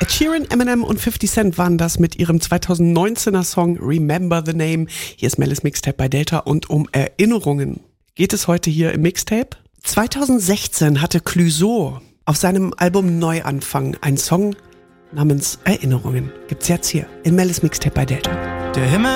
Ed Sheeran, Eminem und 50 Cent waren das mit ihrem 2019er Song Remember the Name. Hier ist Mel's Mixtape bei Delta und um Erinnerungen geht es heute hier im Mixtape. 2016 hatte Clouseau auf seinem Album Neuanfang einen Song namens Erinnerungen. Gibt's jetzt hier in Mel's Mixtape bei Delta. Der Himmel